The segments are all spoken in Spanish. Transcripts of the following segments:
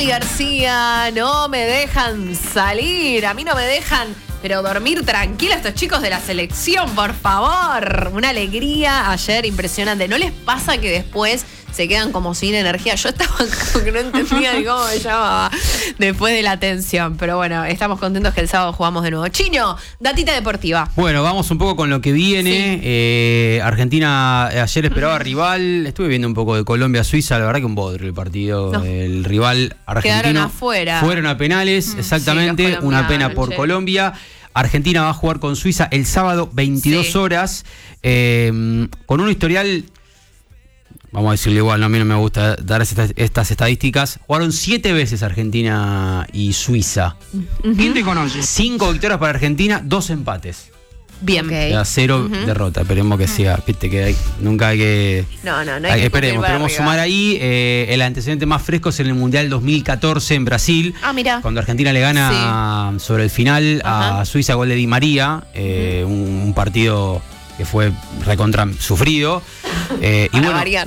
García, no me dejan salir, a mí no me dejan, pero dormir tranquila estos chicos de la selección, por favor. Una alegría ayer impresionante. ¿No les pasa que después se quedan como sin energía? Yo estaba como que no entendía ni cómo me llamaba después de la tensión. Pero bueno, estamos contentos que el sábado jugamos de nuevo. Chino, datita deportiva. Bueno, vamos un poco con lo que viene. Sí. Argentina ayer esperaba rival. Estuve viendo un poco de Colombia-Suiza. La verdad que un bodrio el partido. No. El rival argentino. Quedaron afuera. Fueron a penales, exactamente. Sí, una pena por Colombia. Argentina va a jugar con Suiza el sábado, 22 horas. Con un historial... Vamos a decirle igual, no, a mí no me gusta dar estas estadísticas. Jugaron 7 veces Argentina y Suiza. ¿Quién te conoce? 5 victorias para Argentina, 2 empates. Bien. Okay. 0 derrota. Esperemos que siga. Viste que nunca hay que... No hay que esperemos sumar ahí. El antecedente más fresco es en el Mundial 2014 en Brasil. Ah, mira. Cuando Argentina le gana sobre el final a Suiza, gol de Di María. Un partido que fue recontra sufrido. Y bueno, variar.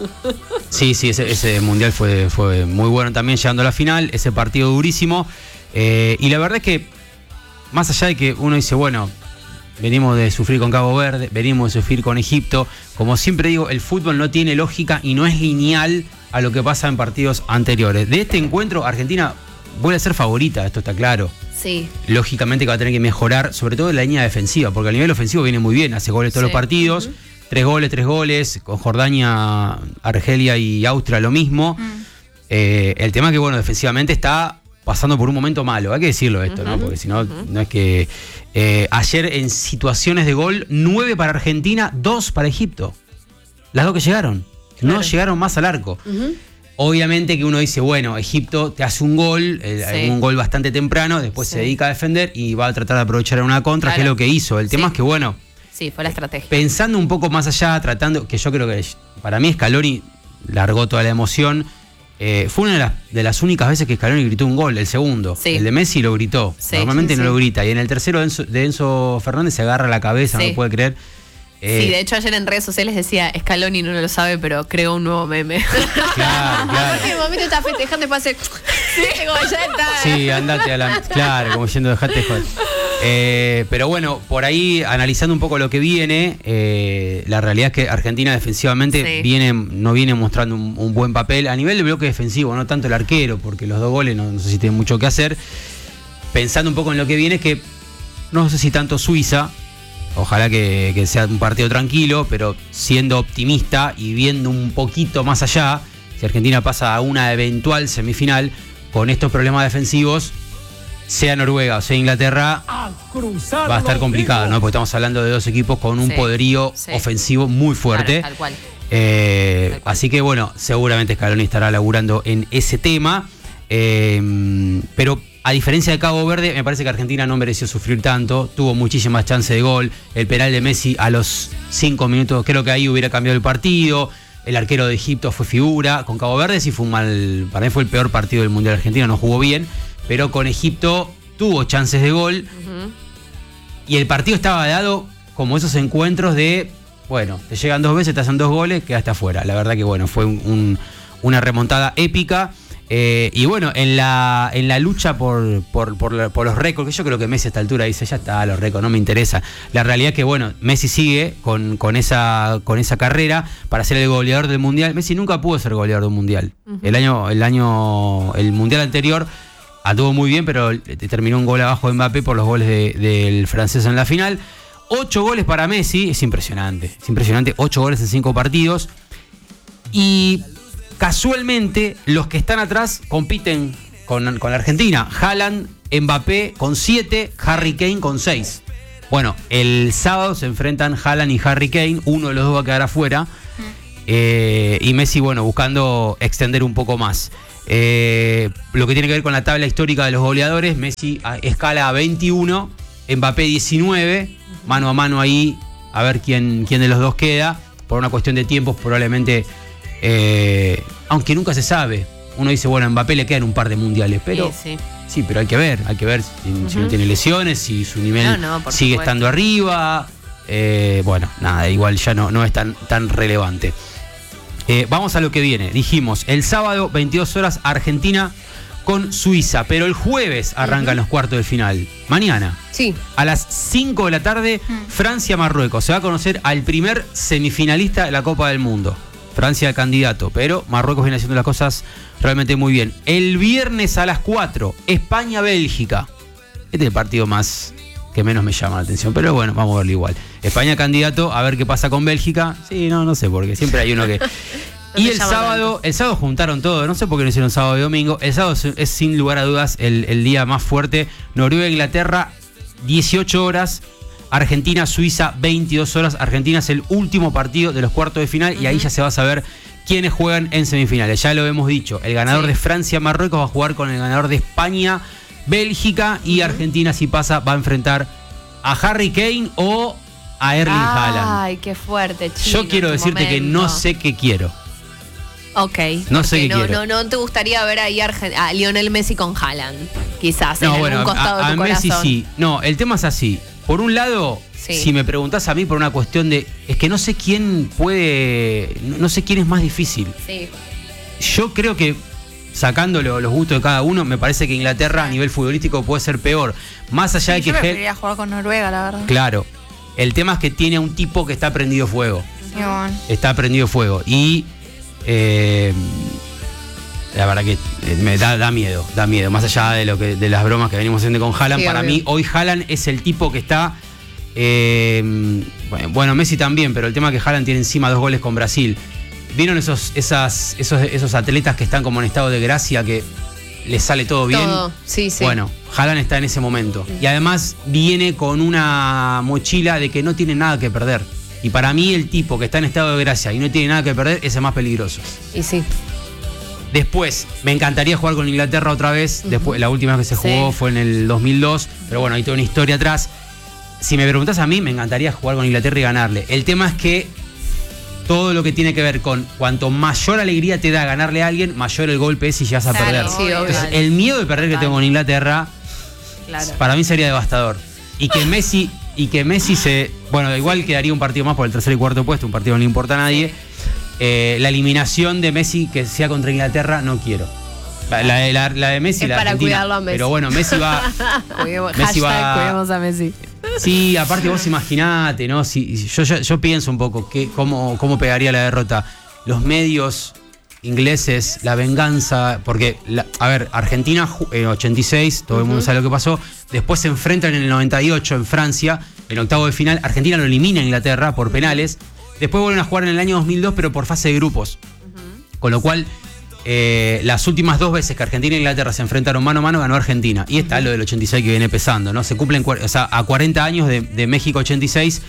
Sí, ese mundial fue muy bueno también, llegando a la final, ese partido durísimo. Y la verdad es que, más allá de que uno dice, bueno, venimos de sufrir con Cabo Verde, venimos de sufrir con Egipto, como siempre digo, el fútbol no tiene lógica y no es lineal a lo que pasa en partidos anteriores. De este encuentro, Argentina vuelve a ser favorita, esto está claro. Sí. Lógicamente que va a tener que mejorar, sobre todo en la línea defensiva, porque a nivel ofensivo viene muy bien, hace goles todos los partidos. 3 goles, con Jordania, Argelia y Austria lo mismo. El tema es que, bueno, defensivamente está pasando por un momento malo, hay que decirlo esto, ¿no? Porque si no, no es que... ayer en situaciones de gol, 9 para Argentina, 2 para Egipto. Las 2 que llegaron, no llegaron más al arco. Obviamente que uno dice, bueno, Egipto te hace un gol, un gol bastante temprano, después se dedica a defender y va a tratar de aprovechar una contra, que es lo que hizo. El tema es que, bueno... Sí, fue la estrategia. Pensando un poco más allá, tratando, que yo creo que para mí Scaloni largó toda la emoción. Fue una de las únicas veces que Scaloni gritó un gol, el segundo. Sí. El de Messi lo gritó. Normalmente no lo grita. Y en el tercero de Enzo Fernández se agarra la cabeza, no puede creer. Sí, de hecho ayer en redes sociales decía, Scaloni no lo sabe, pero creó un nuevo meme. Claro. Porque el momento está festejando y pasa... Sí, como ya está. Sí, andate adelante. Claro, como diciendo, dejate joder. Pero bueno, por ahí, analizando un poco lo que viene, la realidad es que Argentina defensivamente no viene mostrando un buen papel a nivel de bloque defensivo, no tanto el arquero, porque los 2 goles no sé si tienen mucho que hacer. Pensando un poco en lo que viene, es que no sé si tanto Suiza, ojalá que sea un partido tranquilo, pero siendo optimista y viendo un poquito más allá, si Argentina pasa a una eventual semifinal con estos problemas defensivos, sea Noruega o sea Inglaterra, va a estar complicado, ¿no? Porque estamos hablando de 2 equipos con un poderío ofensivo muy fuerte. Claro, tal cual. Así que bueno, seguramente Scaloni estará laburando en ese tema. Pero a diferencia de Cabo Verde, me parece que Argentina no mereció sufrir tanto. Tuvo muchísimas chances de gol. El penal de Messi a los 5 minutos, creo que ahí hubiera cambiado el partido. El arquero de Egipto fue figura. Con Cabo Verde sí fue para mí fue el peor partido del Mundial Argentino, no jugó bien. Pero con Egipto tuvo chances de gol. Y el partido estaba dado como esos encuentros de, bueno, te llegan 2 veces, te hacen 2 goles, quedaste afuera. La verdad que bueno, fue una remontada épica. Y bueno, en la lucha por los récords, que yo creo que Messi a esta altura dice, ya está, los récords, no me interesa. La realidad es que bueno, Messi sigue con esa carrera para ser el goleador del Mundial. Messi nunca pudo ser goleador del Mundial. El Mundial anterior anduvo muy bien, pero terminó un gol abajo de Mbappé por los goles del francés en la final. 8 goles para Messi, es impresionante. 8 goles en 5 partidos. Y casualmente, los que están atrás compiten con la Argentina. Haaland, Mbappé con 7, Harry Kane con 6. Bueno, el sábado se enfrentan Haaland y Harry Kane. Uno de los 2 va a quedar afuera. Y Messi, bueno, buscando extender un poco más. Lo que tiene que ver con la tabla histórica de los goleadores, Messi escala a 21, Mbappé 19, mano a mano ahí, a ver quién de los 2 queda. Por una cuestión de tiempos probablemente, aunque nunca se sabe. Uno dice, bueno, a Mbappé le quedan un par de mundiales, pero sí, pero hay que ver si no tiene lesiones, si su nivel sigue estando arriba. Bueno, nada, igual ya no es tan relevante. Vamos a lo que viene. Dijimos, el sábado, 22 horas, Argentina con Suiza. Pero el jueves arrancan los cuartos de final. Mañana. Sí. A las 5 de la tarde, Francia-Marruecos. Se va a conocer al primer semifinalista de la Copa del Mundo. Francia el candidato, pero Marruecos viene haciendo las cosas realmente muy bien. El viernes a las 4, España-Bélgica. Este es el partido más que menos me llama la atención, pero bueno, vamos a verlo igual. España candidato, a ver qué pasa con Bélgica. Sí, no sé, porque siempre hay uno que... Y el sábado juntaron todo, no sé por qué no hicieron sábado y domingo. El sábado es sin lugar a dudas el día más fuerte. Noruega-Inglaterra, 18 horas. Argentina-Suiza, 22 horas. Argentina es el último partido de los cuartos de final y ahí ya se va a saber quiénes juegan en semifinales. Ya lo hemos dicho, el ganador de Francia-Marruecos va a jugar con el ganador de España-Bélgica y Argentina, si pasa, va a enfrentar a Harry Kane o a Erling Haaland. Ay, qué fuerte, Chino. Yo quiero decirte que no sé qué quiero. Ok. No sé qué quiero. No te gustaría ver ahí a Lionel Messi con Haaland, quizás, no, en bueno, algún costado de tu Messi corazón. sí. No, el tema es así. Por un lado, si me preguntás a mí por una cuestión de... Es que no sé quién puede... No sé quién es más difícil. Sí. Yo creo que, sacando los gustos de cada uno, me parece que Inglaterra a nivel futbolístico puede ser peor. Más allá de que... Yo preferiría jugar con Noruega, la verdad. Claro. El tema es que tiene a un tipo que está prendido fuego. Sí, bueno. Está prendido fuego. Y... la verdad que me da miedo. Más allá de las bromas que venimos haciendo con Haaland. Sí, para obvio. mí, hoy Haaland es el tipo que está... bueno, Messi también, pero el tema es que Haaland tiene encima 2 goles con Brasil. ¿Vieron esos atletas que están como en estado de gracia, que les sale todo bien? Todo, sí. Bueno, Haaland está en ese momento. Y además viene con una mochila de que no tiene nada que perder. Y para mí el tipo que está en estado de gracia y no tiene nada que perder es el más peligroso. Y sí. Después, me encantaría jugar con Inglaterra otra vez. Después, la última vez que se jugó fue en el 2002. Pero bueno, hay toda una historia atrás. Si me preguntás a mí, me encantaría jugar con Inglaterra y ganarle. El tema es que todo lo que tiene que ver con cuanto mayor alegría te da ganarle a alguien, mayor el golpe es si llegas a perder. Sí, obvio. Entonces, el miedo de perder que tengo con Inglaterra, para mí sería devastador. Y que Messi se... Bueno, igual quedaría un partido más por el tercer y cuarto puesto, un partido que no le importa a nadie. La eliminación de Messi que sea contra Inglaterra, no quiero. La de Messi, es la para Argentina. cuidarlo a Messi. Pero bueno, Messi va... Cuidemos a Messi. Sí, aparte vos imaginate, ¿no? Yo pienso un poco cómo pegaría la derrota. Los medios ingleses, la venganza, porque, a ver, Argentina en 86, todo el mundo sabe lo que pasó. Después se enfrentan en el 98 en Francia, en octavo de final. Argentina lo elimina a Inglaterra por penales. Después vuelven a jugar en el año 2002, pero por fase de grupos. Con lo cual, las últimas 2 veces que Argentina e Inglaterra se enfrentaron mano a mano, ganó Argentina. Y está lo del 86 que viene pesando, ¿no? Se cumplen, a 40 años de México 86,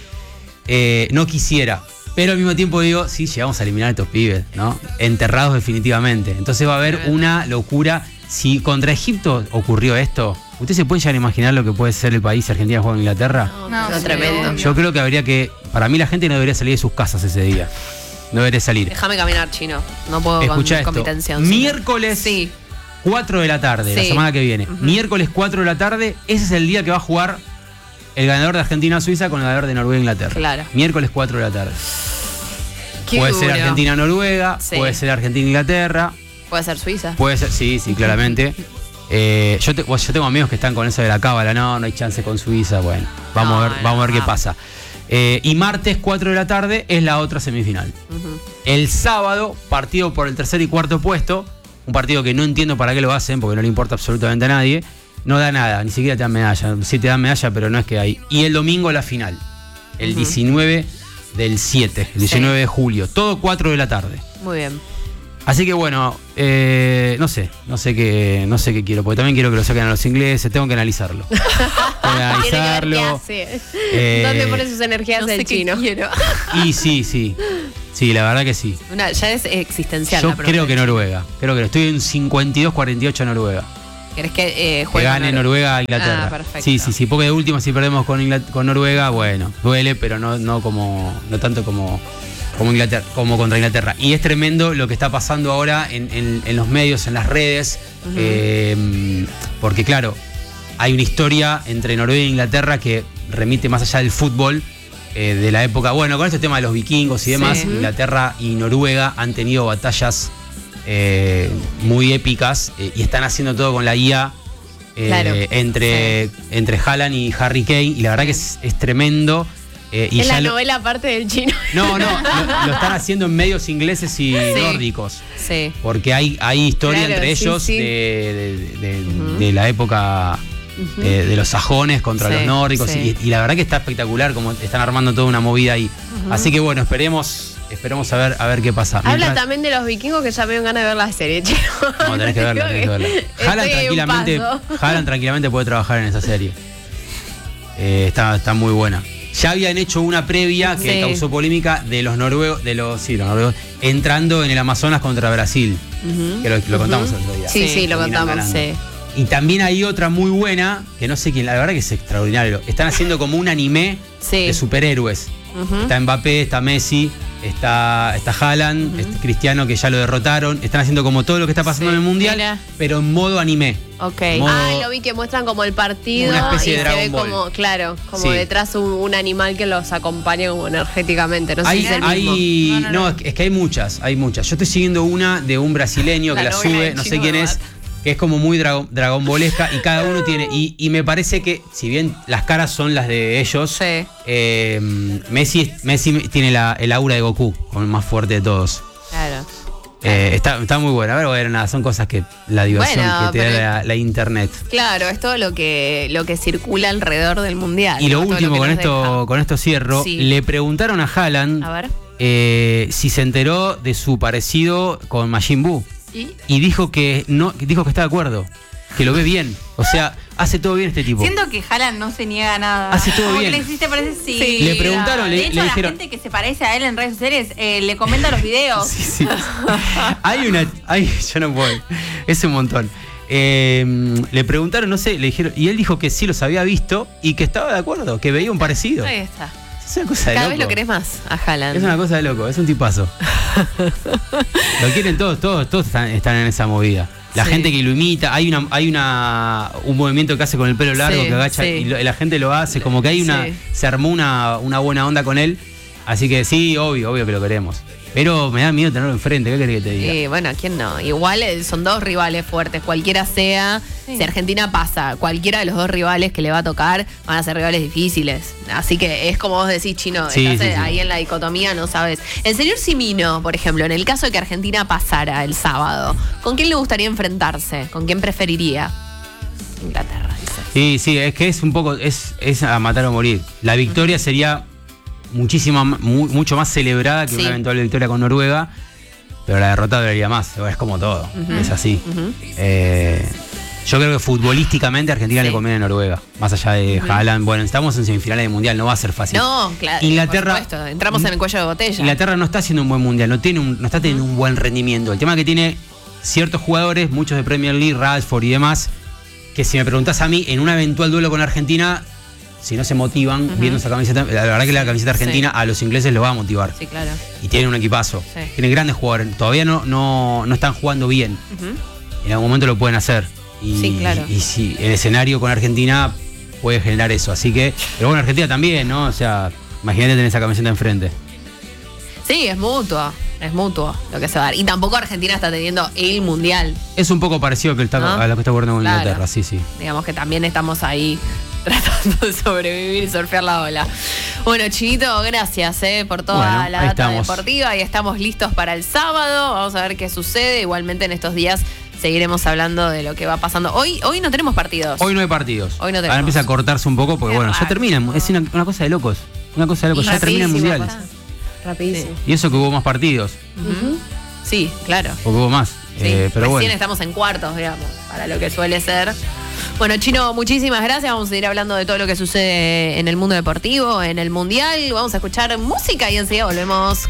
no quisiera. Pero al mismo tiempo digo, sí, llegamos a eliminar a estos pibes, ¿no? Enterrados definitivamente. Entonces va a haber una locura. Si contra Egipto ocurrió esto, ¿ustedes se pueden llegar a imaginar lo que puede ser el país si Argentina juega con Inglaterra? No, tremendo. Yo creo que habría que... Para mí la gente no debería salir de sus casas ese día. No debería salir. Déjame caminar, Chino. No puedo Escuchá con mi esto. tensión. Miércoles 4 de la tarde, la semana que viene. Miércoles 4 de la tarde, ese es el día que va a jugar el ganador de Argentina-Suiza con el ganador de Noruega-Inglaterra. Claro. Miércoles 4 de la tarde. Qué puede duro. ser Argentina-Noruega, puede ser Argentina-Inglaterra. Puede ser Suiza. Puede ser, sí, claramente. Yo tengo amigos que están con eso de la cábala, no hay chance con Suiza, bueno, vamos a ver qué pasa. Y martes 4 de la tarde es la otra semifinal. El sábado, partido por el tercer y cuarto puesto, un partido que no entiendo para qué lo hacen, porque no le importa absolutamente a nadie, no da nada, ni siquiera te dan medalla, sí te dan medalla, pero no es que hay. Y el domingo la final, el 19 del 7, el 19 de julio, todo 4 de la tarde. Muy bien. Así que bueno, no sé qué quiero, porque también quiero que lo saquen a los ingleses, tengo que analizarlo. ¿Dónde pone sus energías el Chino? Y sí, la verdad que sí. Ya es existencial. Yo creo que Noruega, estoy en 52-48 Noruega. ¿Querés que que gane Noruega a Inglaterra? Perfecto. Sí, porque de última si perdemos con Noruega, bueno, duele, pero no tanto como Inglaterra, como contra Inglaterra. Y es tremendo lo que está pasando ahora en los medios, en las redes, porque claro, hay una historia entre Noruega e Inglaterra que remite más allá del fútbol, de la época. Bueno, con este tema de los vikingos y demás, Inglaterra y Noruega han tenido batallas muy épicas y están haciendo todo con la IA entre Haaland y Harry Kane. Y la verdad que es tremendo. Y es la novela aparte del chino. No, lo están haciendo en medios ingleses y nórdicos. Sí. Porque hay historia entre ellos de la época de los sajones contra los nórdicos. Y la verdad que está espectacular como están armando toda una movida ahí. Así que bueno, esperemos a ver qué pasa. Habla también de los vikingos, que ya me dio ganas de ver la serie, chino. No, tenés que verla. Haaland tranquilamente puede trabajar en esa serie. Está muy buena. Ya habían hecho una previa que causó polémica de los noruegos, entrando en el Amazonas contra Brasil. Que lo contamos el otro día. Sí, lo contamos, Y también hay otra muy buena, que no sé quién, la verdad que es extraordinario. Están haciendo como un anime de superhéroes. Está Mbappé, está Messi, está Haaland, está Cristiano, que ya lo derrotaron. Están haciendo como todo lo que está pasando en el Mundial, pero en modo anime. Ok. Lo vi que muestran como el partido. Una especie de Dragon se ve Ball. como detrás un animal que los acompaña como energéticamente. No sé si es el mismo. No, es que hay muchas. Yo estoy siguiendo una de un brasileño que la sube, no sé quién es, que es como muy dragonbolesca y cada uno tiene. Y me parece que, si bien las caras son las de ellos, Messi tiene el aura de Goku, como el más fuerte de todos. Claro. Está muy buena. A ver, nada, son cosas que la diversión que te da la internet. Claro, es todo lo que circula alrededor del mundial. Y lo último, con esto cierro, le preguntaron a Haaland si se enteró de su parecido con Majin Buu. Y dijo que está de acuerdo, que lo ve bien. O sea, hace todo bien este tipo. Siento que Haaland no se niega a nada. Hace todo bien. ¿Cómo le hiciste? Parece Le preguntaron, de hecho, le dijeron. La gente que se parece a él en redes sociales le comenta los videos. Sí. Yo no puedo. Es un montón. Le preguntaron, no sé, le dijeron, y él dijo que sí los había visto y que estaba de acuerdo, que veía un parecido. Ahí está. Es una cosa de Cada loco. vez lo querés más a Haaland. Es una cosa de loco, es un tipazo. Lo quieren todos están en esa movida. La gente que lo imita, hay un movimiento que hace con el pelo largo, que agacha y la gente lo hace, como que hay se armó una buena onda con él. Así que sí, obvio que lo queremos. Pero me da miedo tenerlo enfrente, ¿qué querés que te diga? Bueno, ¿quién no? Igual son dos rivales fuertes, cualquiera sea. Si Argentina pasa, cualquiera de los dos rivales que le va a tocar van a ser rivales difíciles. Así que es como vos decís, Chino, estás ahí en la dicotomía, no sabes. El señor Simino, por ejemplo, en el caso de que Argentina pasara el sábado, ¿con quién le gustaría enfrentarse? ¿Con quién preferiría? Inglaterra, dice. Sí, es que es un poco, es a matar o morir. La victoria sería mucho más celebrada que una eventual victoria con Noruega, pero la derrota duraría más, es como todo, es así. Yo creo que futbolísticamente a Argentina le conviene a Noruega, más allá de Haaland. Bueno, estamos en semifinales de mundial, no va a ser fácil. No, claro. Inglaterra, por supuesto, entramos en el cuello de botella. Inglaterra no está haciendo un buen mundial, no está teniendo un buen rendimiento. El tema es que tiene ciertos jugadores, muchos de Premier League, Rashford y demás, que si me preguntás a mí, en un eventual duelo con Argentina, si no se motivan viendo esa camiseta, la verdad que la camiseta argentina a los ingleses los va a motivar. Sí, claro. Y tienen un equipazo. Tienen grandes jugadores. Todavía no están jugando bien. En algún momento lo pueden hacer. Y si el escenario con Argentina puede generar eso. Así que, pero bueno, Argentina también, ¿no? O sea, imagínate tener esa camiseta enfrente. Sí, es mutuo lo que se va a dar. Y tampoco Argentina está teniendo el mundial. Es un poco parecido a lo que está ocurriendo con Inglaterra, sí. Digamos que también estamos ahí tratando de sobrevivir y surfear la ola. Bueno, Chinito, gracias por toda la data deportiva y estamos listos para el sábado. Vamos a ver qué sucede. Igualmente en estos días seguiremos hablando de lo que va pasando. Hoy no tenemos partidos. Hoy no hay partidos. Hoy no tenemos. Ahora empieza a cortarse un poco porque ya termina. Es una cosa de locos. Ya termina el mundial. Rapidísimo. Y eso que hubo más partidos. Sí, claro. Porque hubo más. Pero recién estamos en cuartos, digamos, para lo que suele ser. Bueno, Chino, muchísimas gracias. Vamos a seguir hablando de todo lo que sucede en el mundo deportivo, en el mundial. Vamos a escuchar música y enseguida volvemos